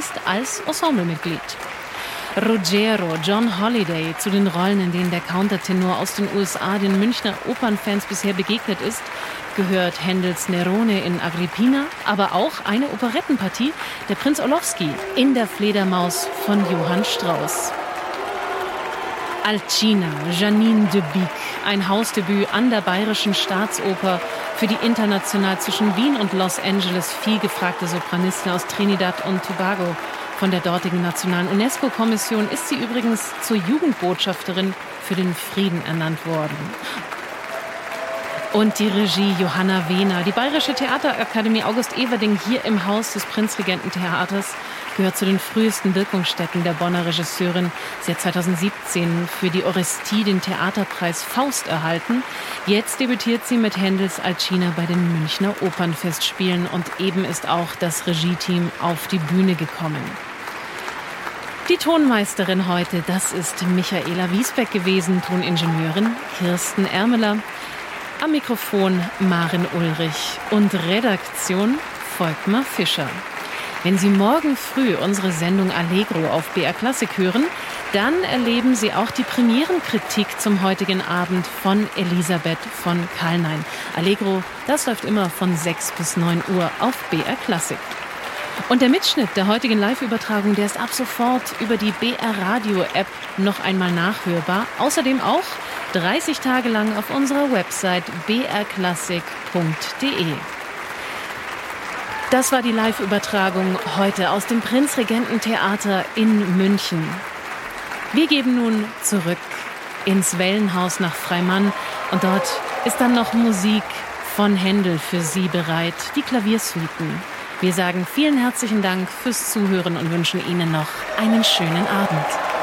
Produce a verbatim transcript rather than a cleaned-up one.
zunächst als Ensemblemitglied. Ruggiero, John Holiday, zu den Rollen, in denen der Countertenor aus den U S A den Münchner Opernfans bisher begegnet ist, gehört Händels Nerone in Agrippina, aber auch eine Operettenpartie, der Prinz Orlowski in Der Fledermaus von Johann Strauss. Alcina, Janine de Bic, ein Hausdebüt an der Bayerischen Staatsoper für die international zwischen Wien und Los Angeles viel gefragte Sopranistin aus Trinidad und Tobago. Von der dortigen Nationalen UNESCO-Kommission ist sie übrigens zur Jugendbotschafterin für den Frieden ernannt worden. Und die Regie Johanna Wehner. Die Bayerische Theaterakademie August Everding hier im Haus des Prinzregententheaters gehört zu den frühesten Wirkungsstätten der Bonner Regisseurin. Sie hat zweitausendsiebzehn für die Orestie den Theaterpreis Faust erhalten. Jetzt debütiert sie mit Händels Alcina bei den Münchner Opernfestspielen und eben ist auch das Regie-Team auf die Bühne gekommen. Die Tonmeisterin heute, das ist Michaela Wiesbeck gewesen, Toningenieurin Kirsten Ermeler. Am Mikrofon Maren Ulrich und Redaktion Volkmar Fischer. Wenn Sie morgen früh unsere Sendung Allegro auf B R Klassik hören, dann erleben Sie auch die Premierenkritik zum heutigen Abend von Elisabeth von Kallnein. Allegro, das läuft immer von sechs bis neun Uhr auf B R Klassik. Und der Mitschnitt der heutigen Live-Übertragung, der ist ab sofort über die B R Radio-App noch einmal nachhörbar. Außerdem auch dreißig Tage lang auf unserer Website b r klassik punkt d e. Das war die Live-Übertragung heute aus dem Prinzregententheater in München. Wir geben nun zurück ins Wellenhaus nach Freimann und dort ist dann noch Musik von Händel für Sie bereit, die Klaviersuiten. Wir sagen vielen herzlichen Dank fürs Zuhören und wünschen Ihnen noch einen schönen Abend.